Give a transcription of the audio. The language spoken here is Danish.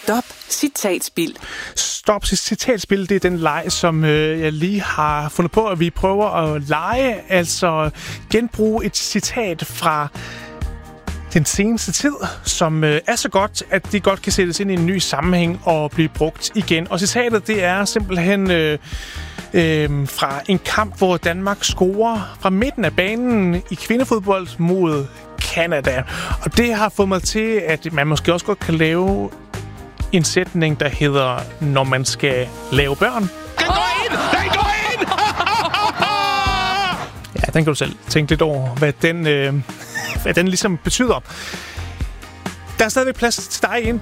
Stop citatspil. Stop citatspil, det er den leg, som jeg lige har fundet på, at vi prøver at lege. Altså genbruge et citat fra den seneste tid, som er så godt, at det godt kan sættes ind i en ny sammenhæng og blive brugt igen. Og citatet, det er simpelthen fra en kamp, hvor Danmark scorer fra midten af banen i kvindefodbold mod Canada. Og det har fået mig til, at man måske også godt kan lave en sætning, der hedder, når man skal lave børn. Den går ind! Den går ind! Ja, den kan du selv tænke lidt over, hvad den ligesom betyder. Der er stadigvæk plads til dig ind